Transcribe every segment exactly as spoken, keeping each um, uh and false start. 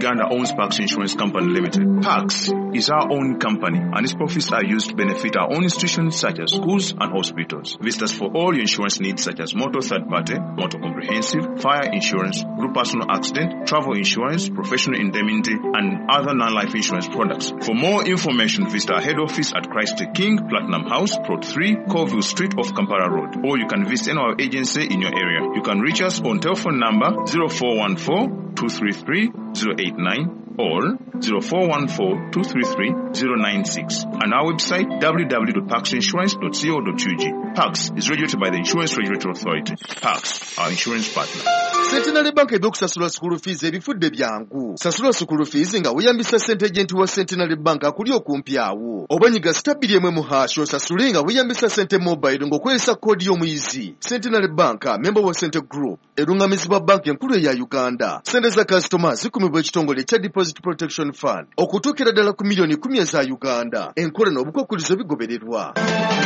Uganda owns Parks Insurance Company Limited. Parks is our own company and its profits are used to benefit our own institutions such as schools and hospitals. Visit us for all your insurance needs such as motor third party, motor comprehensive, fire insurance, group personal accident, travel insurance, professional indemnity, and other non-life insurance products. For more information, visit our head office at Christ King, Platinum House, Plot three, Colville Street off Kampala Road, or you can visit any of our agency in your area. You can reach us on telephone number zero four one four, two three three, zero eight nine or zero four one four, two three three, zero nine six, and our website w w w dot parks insurance dot co dot u g. Parks is regulated by the Insurance Regulatory Authority. Parks, our insurance partner. Centenary Bank eby'okusasula school fees ebifudde byangu. Sasula school fees nga weeyambisa ssente agent wa Centenary Bank akuli okumpi awo. Obanyiga stabili emwe mu hash osasule nga weeyambisa ssente mobile ng'okozesa koodi y'omuyizi. Centenary Bank, member wa Center Group, erungamizibwa bank enkulu eya Uganda. Ssente za customers zikumibwa ekitongole kya Deposit Protection Fund okutuukira ddala ku miliyoni kumi eza Uganda. Enkola n'obukwakkulizo bigobererwa.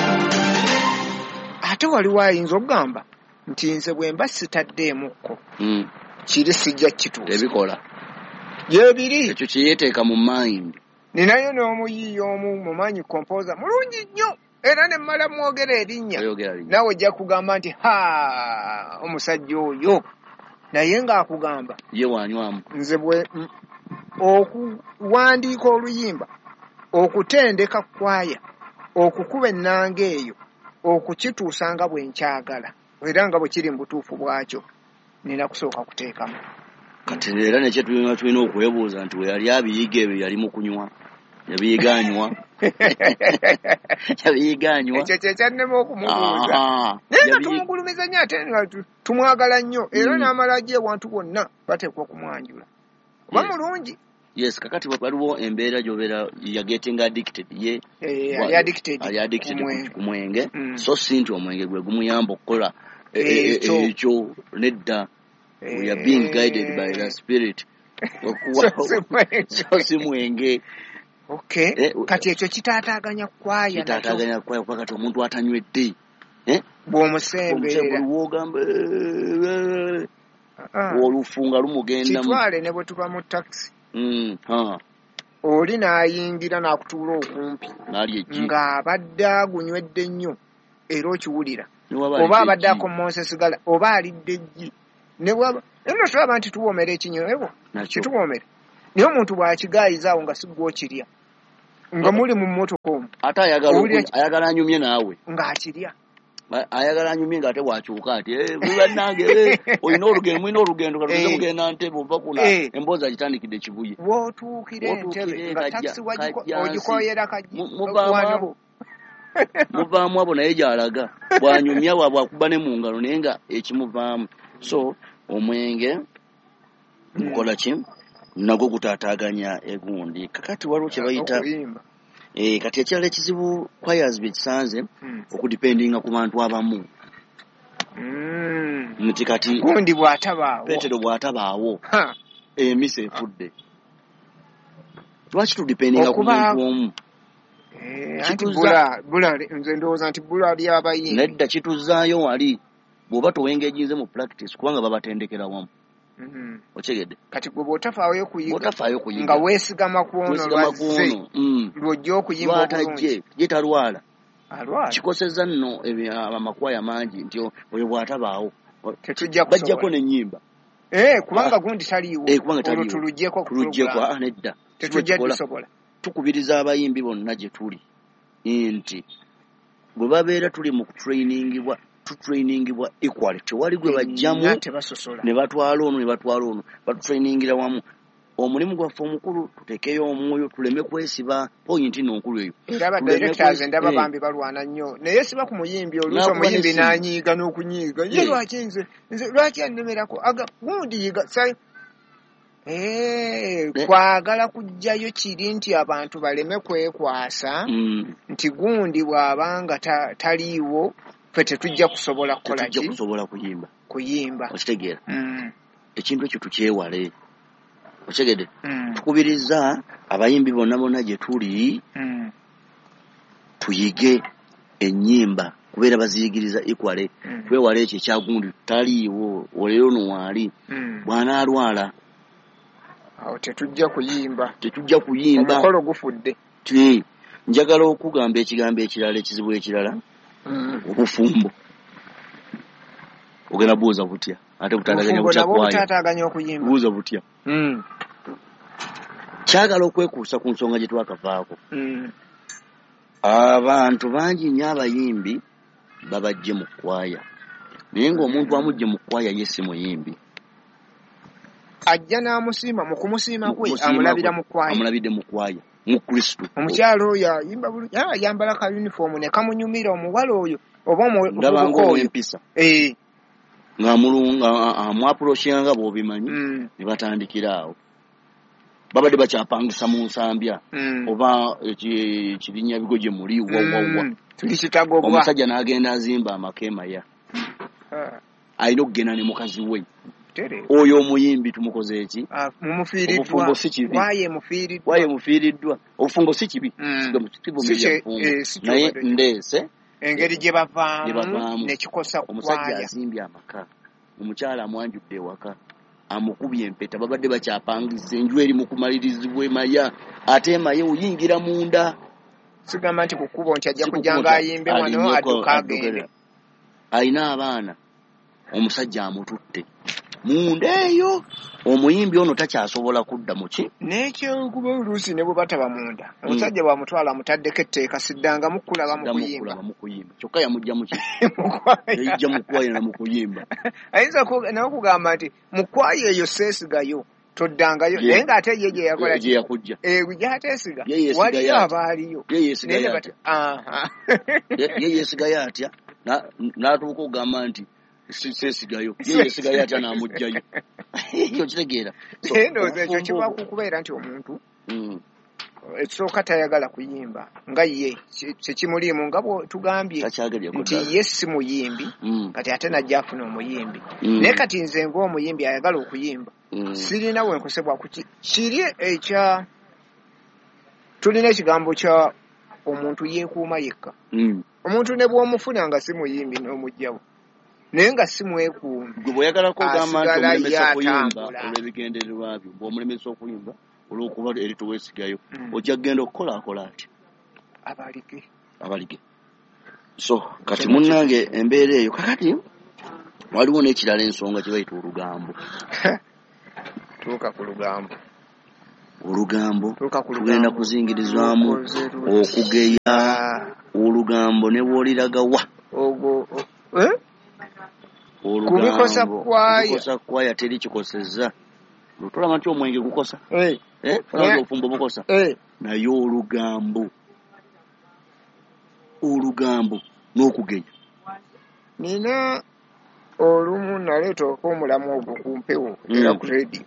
Ate waliwo ayinza okugamba nti nze bwe mba sitaddeemukko mm. kiri sijja kituusa ebikola yeebiri ekyo kiyeteeka mu mind. Ninayo n'omuyiiya omu mumanyi composer mulungi nnyo era ne mmala mwogera erinnya nawe ojja kugamba nti ha omusajja oyo naye ng'akugamba ye wanywamu nze bwe okuwandiika oluyimba okutendeka kwaya okukuba ennanga eyo okukituusa nga bwe nkyagala era nga bwe kiri mu butuufu bwakyo nina kusooka kuteekamu. Kati era nekye tulina tulina okwebuuza nti we yali abiyiga ebyo yali mu kunywa yabiyiganywa yabiyiganywa ekyo kyekyannema okumubuuza naye nga tumugulumiza nnyo ate nga tumwagala nnyo era n'amala agy ewantu bonna bateekwa okumwanjula kuba mulungi. Yes, kakati waliwo embeera gy'obeera ya getting addicted ye ali addicted ali addicted ku mwenge so si nti omwenge gwe gumuyamba okukola ekyo nedda we are being guided by the spirit so si mwenge. Okay, kati ekyo kitaataaganya kwaya kitaataaganya kwaya kuba kati omuntu atanywedde bw'omusemberera wogamba olufunga lumugenda kitwale ne bwe tuba mu taxi Mm, ha. Oli n'ayingira n'akutuula okumpi ng'abadde agunywedde nnyo era okiwulira oba abadde akommonsa esigala oba alidde eggi ne bwaba nno tulaba nti tuwoomera ekinywebwo kituwoomera naye omuntu bw'akigaayiza awo nga siggwa okirya nga muli mu mmotoka omu ate ayagala anyumye naawe ng'akirya ayagala anyumye ng'ate bw'akyuka ati bannange olina olugendo mulina olugendo katuze mugenda Ntebe ova kuna emboozi agitandikidde ekibuye w'otuukira Entebbe nga takisi ogikoyera kajji muvaamu abo naye gy'alaga bw'anyumya bw'akuba ne mu ngalo naye nga ekimuvaamu. So omwenge gukola ki nagwo gutaataaganya egundi. Kakati waliwo kye bayita Eh kati ekyala ekizibu choirs bisanze hmm. okudependinga ku bantu abamu. Mm. Nti kati gundi bwatabaawo. Petero bwatabaawo. Ha. Eh mise efudde. Lwaki tudependinga ku muntu omu? Eh anti bula bula nze ndowooza nti bula ali abayimbi. Nedda kituzaayo wali bw'oba towengejize mu practice kubanga babatendekera wamu. Mhm. Ochegede. Kati gwe botafaayo kuyiga. Botafaayo kuyiga. Nga weesigama kuono lwazze. Mm. Lwojjo okuyimba bulungi. Yeta lwala. Alwala. Kikoseza nno amakwaya mangi nti oyo bwatabaawo. Tetujja kusobola. Bajjako n'ennyimba. Eh kubanga gundi taliiwo. Eh kubanga taliiwo. Tulujjeko ku tulujjeko ah nedda. Tetujja kusobola. Tukubiriza abayimbi bonna gye tuli. Nti bwe babeera tuli mu trainingibwa to trainingibwa equality wali gwe bajjamu ne batwala ono ne batwala ono batutrainingira wamu omulimu gwaffe omukulu tutekeyo omwoyo tuleme kwesiba point ino nkulu eyo ndaba directors ndaba bambi balwana nnyo naye siba ku muyimbi oluso muyimbi n'anyiiga n'okunyiiga ye lwaki nze nze lwaki annemerako aga gundi yiga sai eh kwagala kujjayo kiri nti abantu baleme kwekwasa nti gundi bw'abanga taliiwo fete tujja kusobola kukola ki tujja kusobola kuyimba kuyimba okitegeera mm. ekintu ekyo tukyewale okitegeede mm. tukubiriza abayimbi bonna bonna gye tuli mm. tuyige ennyimba kubeera baziyigiriza equale mm. twewale ekyo ekyagundi taliiwo olero no waali mm. bw'anaalwala awo tetujja kuyimba tetujja kuyimba omukolo gufudde ti njagala okugamba ekigambo ekirala ekizibu ekirala obufumbo ogenda buuza butya ate butandaganya butya kwaya okuyimba buuza butya kyagala okwekuusa ku nsonga gye twakavaako abantu bangi nnyo abayimbi babajje mu kwaya naye ng'omuntu amujje mu kwaya ye si muyimbi ajja n'amusiima mu kumusiima kwe amulabira mu kwaya amulabidde mu kwaya mu Kristo omukyalo oyo ayimba bulungi ayambala ka uniform ne kamunyumira omuwala oyo oba omuvubuka oyo empisa eh ng'amulunga amwaproshinga bw'obimanyi ne batandikira awo babadde bakyapangisa mu nsambya oba ekirinnya bigo gye muli wawawa omusajja n'agenda azimba amakeema ya alina okugenda ne mukazi we oyo omuyimbi tumukoze eki mumufiiriddwa waye mufiiriddwa obufumbo si kibi naye ndeese engeri gye bavaamu nekikosa omusajja azimbye amaka omukyala amwanjudde ewaka amukubye empeta babadde bakyapangiza enju eri mu kumalirizibwa emaya ate emaye oyingira munda sigamba nti kukubo nti ajja kujjanga ayimbe wano adduka agende alina abaana omusajja amututte munda eyo omuyimbi ono takyasobola kudda muki nekyo kuba oluusi ne bwe bataba munda omusajja bwamutwala amutaddeko etteeka siddanga mukulaba mu kuyimba kyokka yamujja muki yajja mu kwaya na mu kuyimba ayinza nawe kugamba nti mu kwaya eyo seesigayo toddangayo naye ng'ate ye gye yakola gye yakujja gyateesiga waliyo abaaliyo ye yeesigayo atya n'atuuka okugamba nti seesigayo ye yeesigayo atya n'amugjayo ekyo kitegeera ndowooza ekyo kiba kukubeera nti omuntu ekisooka tayagala kuyimba nga ye kyekimuliimu nga bwe tugambye nti ye si muyimbi kati ate najja afuna omuyimbi naye kati nze ng'omuyimbi ayagala okuyimba sirina wenkosebwa kuki kiri ekya tulina ekigambo kya omuntu yeekuuma yekka omuntu ne bw'omufuna nga si muyimbi n'omugjawo naye nga si mwekuumi gwe bw'oyagalako ogamba nti omulemesa okuyimba olw'ebigendererwa byo bw'omulemesa okuyimba olw'okuba eri tuweesigayo ojja kugenda okukola akola ati abalige abalige so kati munnange embeera eyo kakati waliwo n'ekirala ensonga kye bayita olugambo tuuka ku lugambo olugambo tugenda kuzingirizwamu okugeya olugambo ne bw'oliragawa kubikosa kwaya kwaya teri kikosezza lutulama nti omwenge gukosa fulaza obufumbo bukosa naye olugambo olugambo n'okugeya nina olumu naleeta okw'omulamu ogwo ku mpewo era ku redio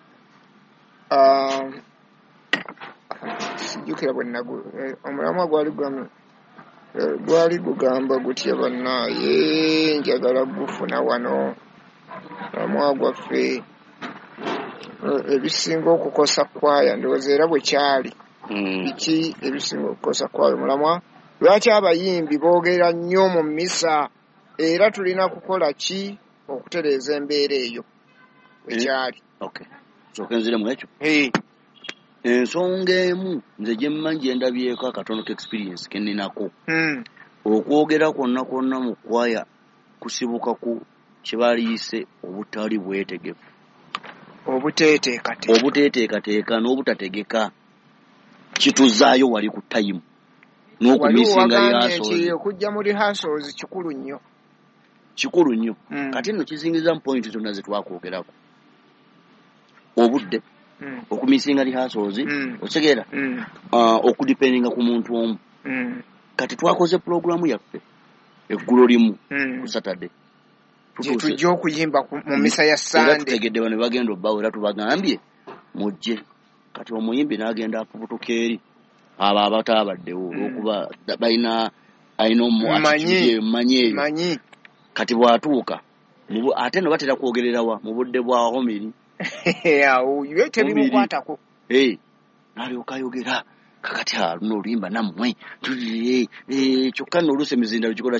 sijjukira bwe nagu omulamu gwali gwamu gwali gugamba gutya bannaaye njagala gufuna wano omulamu gwaffe ebisinga okukosa kwaya ndowooza era bwe kyali biki ebisinga okukosa kwaya omulamwa lwaki abayimbi boogera nnyo mu mmisa era tulina kukola ki okutereeza embeera eyo ekyali kyokenziremu ekyo ensonga emu nze gye mmanyi gye ndabyeko akatono ka experience ke ninako okwogera kwonna kwonna mu kwaya kusibuka ku kye baliyise obutali bwetegefu obuteeteekateeka obuteeteekateeka n'obutategeka kituzaayo wali ku tayimu n'okumisinga rehearsals okujja mu rehearsals kikulu nnyo kikulu nnyo kati nno kizingiriza mu pointi zonna ze twakwogerako obudde okumisinga rehearsals otegeera okudipendinga ku muntu omu kati twakoze pulogulaamu yaffe eggulo limu ku Saturday tujja okuyimba mu misa ya Sande era tutegedde bano bagenda obbawo era tubagambye mujje kati omuyimbi n'agenda apubutuka eri abo abataabaddewo olw'okuba balina alina omumanyi eyo kati bw'atuuka ate no batera kwogererawa mu budde bwa homeri awo tebimukwatako n'alyoka ayogera kakati luno oluyimba nammwe kyokka nno oluusi emizinda lukikola ki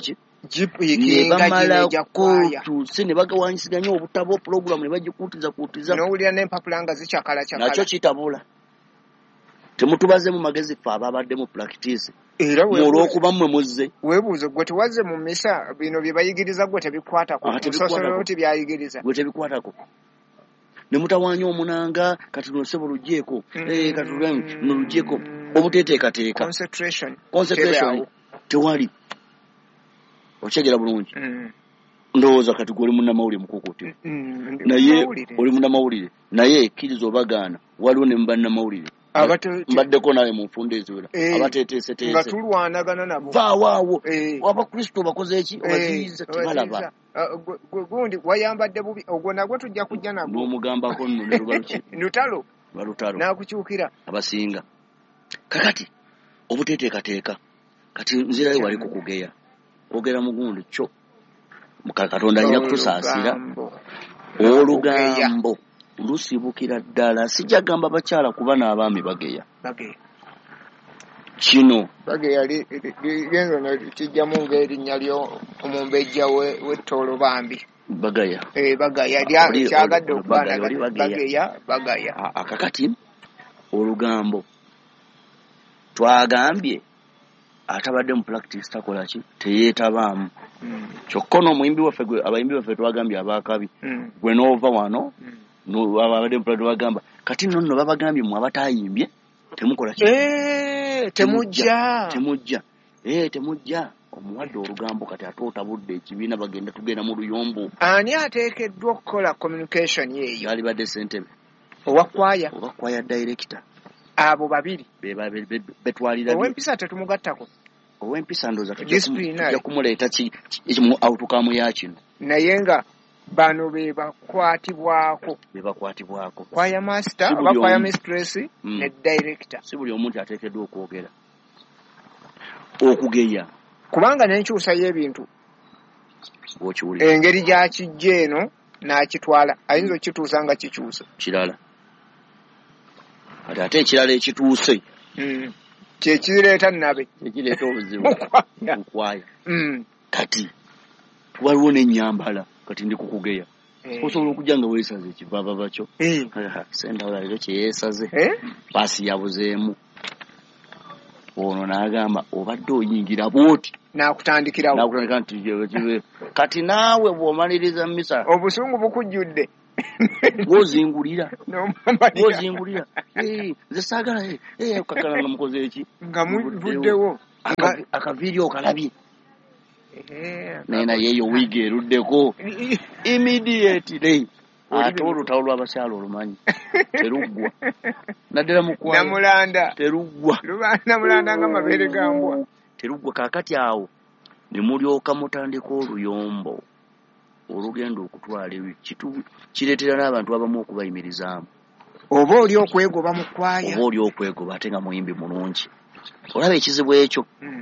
ne bamala kootu ne bagawanyisiganya obutabo program ne bagikuutiza kuutiza n'owulira n'empapula nga zikyakala kyakala nakyo kitabula temutubaze mu magezi ffe ababadde mu practice era olw'okuba mmwe muzze weebuuze gwe tewaze mu misa bino bye bayigiriza gwe tebikwatako musosolo tebyayigiriza gwe tebikwatako ne mutawaanya omunanga kati nose bulugyeko eh kati nulugyeko obuteteekateeka concentration concentration tewali okyegera bulungi ndowooza kati gwe oli munnamawulire mukukuti naye oli munnamawulire naye ekkiriza obagaana waliwo ne mubannamawulire mbaddeko nawe mu nfunda eziwera abateeteeseteese nga tulwanagana nabo vaawaawo abakristo bakoze eki obaziyiza tebalaba gundi wayambadde bubi ogwo nagwo tujja kujja nagwo n'omugambako nno ne lubaluki lutalo balutalo n'akukyukira abasinga kakati obuteeteekateeka kati nzirayo wali kukugeya kwogera mugundi kyo katonda alina kutusaasira olugambo lusibukira ddala sijja gamba bakyala kuba n'abaami bageya kino bageya ligenzo kijjamu ng'erinnya ly'omumbejja w'ettoolo bambi bagaya bagaya kyagadde okubaana bageya bagaya akakati olugambo twagambye atabadde mu practice takola ki teyeetabaamu kyokka n'omuyimbi waffe gwe abayimbi baffe twagambye abaakabi gwe n'ova wano ababadde mu practice bagamba kati nno nno babagambye mu abatayimbye temukola ki temujja temujja eh temujja omuwadde olugambo kati ate otabudde ekibiina bagenda tugenda mu luyombo ani ateekeddwa okukola communication yeeyo yali badde ssentebe owakwaya owakwaya director abo babiri betwalira ow'empisa tetumugattako ow'empisa ndooza tujja kumuleeta mu outcome ya kino naye nga bano be bakwatibwako be bakwatibwako kwaya master oba kwaya mistress ne director si buli omuntu ateekeddwa okwogera okugeya kubanga n'enkyusa y'ebintu engeri gy'akijja eno n'akitwala ayinza okituusa nga kikyusa kirala ate ekirala ekituuse kyekireeta nabe ekireeta obuzibu mukwaya kati waliwo n'ennyambala kati ndi kukugeya osobola okujja nga weesaze ekivaava bakyo sendawula leero kyeyeesaze paasi yabuzeemu ono n'agamba obadde oyingira bwoti n'akutandikirawo n'akutandika nti kati naawe bw'omaliriza misa obusungu bukujjudde bw'ozingulira bw'ozingulira nze saagala kakana nga mukoze eki nga muvuddewo akaviiri okalabye naye nayeeyo wiigi eruddeko immediately ate olutalo lw'abakyala olumanyi teruggwa naddala mukwaya namulanda teruggwa namulanda nga mabeere gambwa teruggwa kaakati awo ne mulyoka mutandika oluyombo olugenda okutwala ekitu kireetera n'abantu abamu okubayimirizaamu oba oli okwegoba mu kwaya oba oli okwegoba ate nga muyimbi mulungi olaba ekizibu ekyo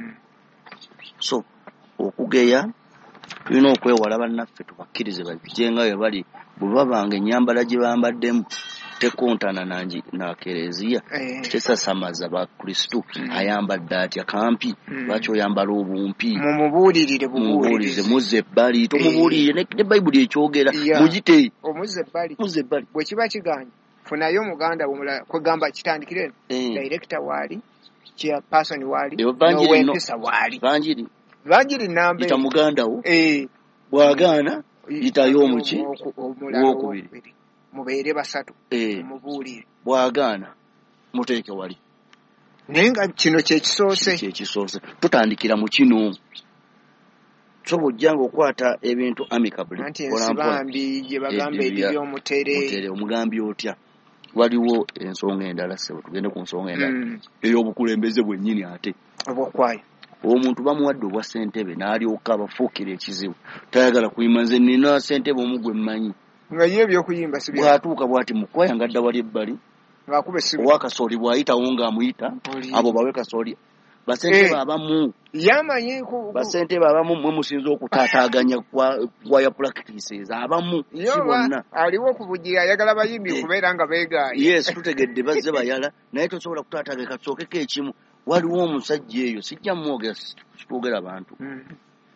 so okugeya tulina okwewala bannaffe tubakkirize bajje nga bwe bali bwe babanga ennyambala gye bambaddemu tekontana nangi na kereziya tesasamaza bakristu ayambadde atya kampi lwaki oyambala obumpi mumubuulirire bubuulirize muzze ebbali tomubuulirire ne bayibuli ekyogera mugite omuzze ebbali muzze ebbali bwe kiba kiganye funayo omuganda omulala kwegamba kitandikire director waali chairperson waali n'owempisa waali vanjiri vanjiri nambe ita mugandawo bwagaana yitayo omuki wokubiri mubeere basatu mubuulire bwagaana muteeke wali naye nga kino kyekisoose kyekisoose tutandikira mu kino soba ojjanga okwata ebintu amicably anti ensibambi gye bagamba ebiri omutere omugambi otya waliwo ensonga endala sebo tugende ku nsonga endala ey'obukulembeze bwennyini ate obwokwaya omuntu bamuwadde obwa ssentebe n'alyoka abafuukira ekizibu tayagala kuyima nze nina ssentebe omu gwe mmanyi nga ye ebyokuyimba si bw'atuuka bw'ati mukwaya nga adda wali ebbali ng'akuba essimu owa kasooli bw'ayitawo ng'amuyita abo bawe kasooli basentebe abamu yamanyi basentebe abamu mwe musinza okutaataaganya kwaya practices abamu si bonna aliwo okuvugira ayagala bayimbi okubeera nga beegaaye yes tutegedde bazze bayala naye tosobola kutaataaganya katusookeko ekimu waliwo omusajja eyo sijja mwogera kitwogera abantu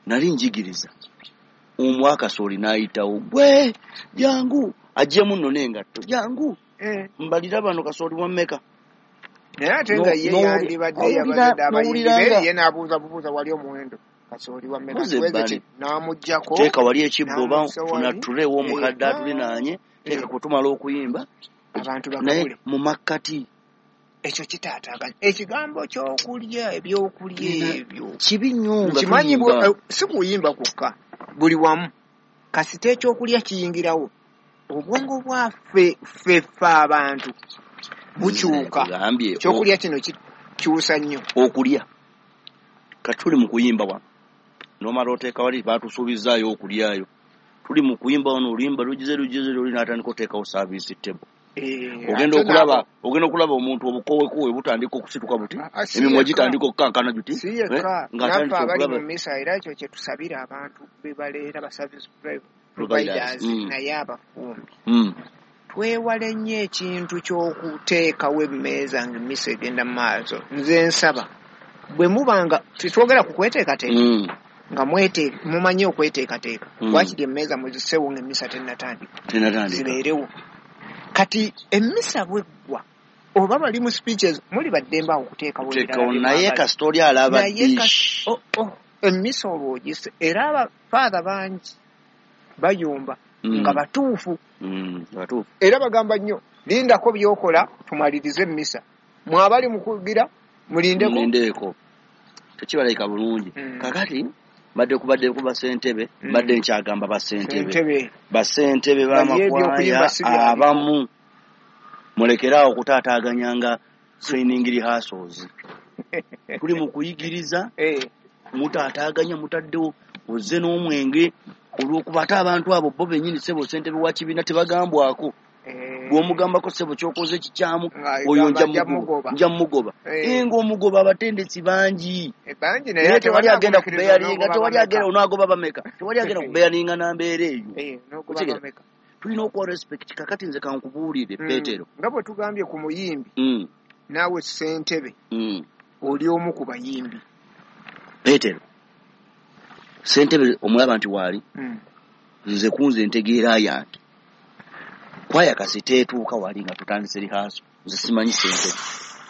nali njigiriza omwaka soli nayitawo gwe jangu ajjemu nno n'engatto jangu eh mbalira bano kasoli wammeka naye ate nga ye yandibadde yabazadde abayimbi ye n'abuuza bubuuza wali omuwendo kasoli wammeka kiweze n'amuggyako teeka wali ekibbo oba funa tulewo omukadde atulinaanye teeka kutumala okuyimba abantu naye mu makkati ekyo kitaataganya ekigambo ky'okulya ebyokulya ebyo kibi nnyo nga kimanyi si kuyimba kwokka buli wamu kasita ekyokulya kiyingirawo obwongo bwaffe ffeffe abantu bukyuka ekyokulya kino kikyusa nnyo okulya kati tuli mu kuyimba wano nomala oteeka wali baatusuubizaayo okulyayo tuli mu kuyimba wano oluyimba lugize lugize oli n'atandika oteekawo saaviisi tebo ogenda okulaba ogenda okulaba omuntu obukowekowe butandika okusituka buti emimwa gitandika okukankana guti ng'atandika abali mu misa era ekyo kye tusabira abantu be baleera ba service providers naye abafumbi twewale nnyo ekintu ky'okuteekawo emmeeza ng'emmisa egenda mu maaso nze nsaba bwe mubanga tetwogera ku kweteekateeka nga mwete mumanyi okweteekateeka wakiri emmeeza muzisewo ng'emmisa tennatandika zibeerewo kati emmisa bweggwa oba bali mu speeches muli baddemba okuteekawo naye kasita oli alaba emmisa olwogise era abafaatha bangi bayumba nga batuufu era bagamba nnyo lindako byokola tumalirize emmisa mwabali mukugira mulindeko tekibaleka bulungi kakati badde kubadde ku basentebe badde nkyagamba basentebe basentebe b'amakwaya abamu mulekeraawo okutaataaganyanga training rehearsals tuli mu kuyigiriza mutaataaganya mutaddewo ozze n'omwenge olw'okuba ate abantu abo bo bennyini ssebo sentebe wa kibiina tebagambwako bw'omugambako ssebo kyokoze kikyamu oyo nja mugoba ng'omugoba abatendesi bangi naye tewali agenda kubeyalinga tewali agenda onaagoba bameka tewali agenda kubeyalinga nambeera eyo tulina okuwa respect kakati nze kankubuulire Peetero nga bwe tugambye ku muyimbi naawe ssentebe oli omu ku bayimbi Peetero ssentebe omulaba nti waali nze kunze entegeera yange kwaya kasita etuuka wali nga tutandise rihaaso nze simanyi ssentebe